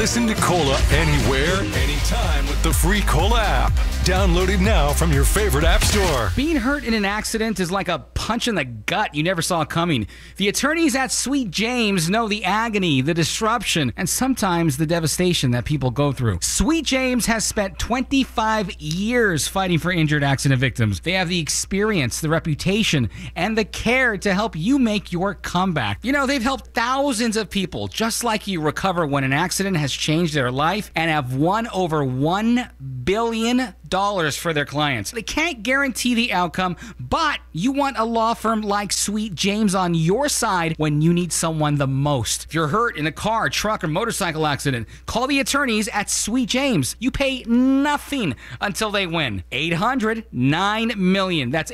Listen to Cola anywhere, anytime with the free Cola app. Download it now from your favorite app store. Being hurt in an accident is like a punch in the gut you never saw coming. The attorneys at Sweet James know the agony, the disruption, and sometimes the devastation that people go through. Sweet James has spent 25 years fighting for injured accident victims. They have the experience, the reputation, and the care to help you make your comeback. You know, they've helped thousands of people just like you recover when an accident has changed their life and have won over $1 billion for their clients. They can't guarantee the outcome, but you want a law firm like Sweet James on your side when you need someone the most. If you're hurt in a car, truck, or motorcycle accident, call the attorneys at Sweet James. You pay nothing until they win. 800-9-million. That's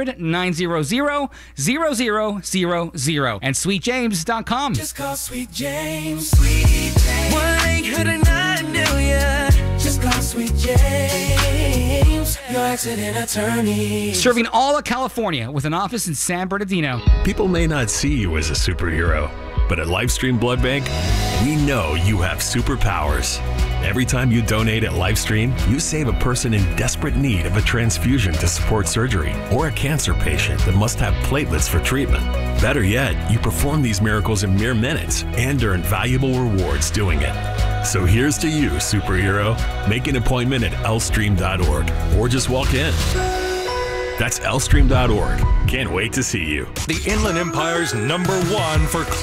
800-900-0000 and sweetjames.com. Just call Sweet James. Sweet James. 1-800-9-million. Just call Sweet James, your accident attorney. Serving all of California with an office in San Bernardino. People may not see you as a superhero, but at Lifestream Blood Bank, we know you have superpowers. Every time you donate at Lifestream, you save a person in desperate need of a transfusion to support surgery, or a cancer patient that must have platelets for treatment. Better yet, you perform these miracles in mere minutes and earn valuable rewards doing it. So here's to you, superhero. Make an appointment at lstream.org or just walk in. That's lstream.org. Can't wait to see you. The Inland Empire's #1 for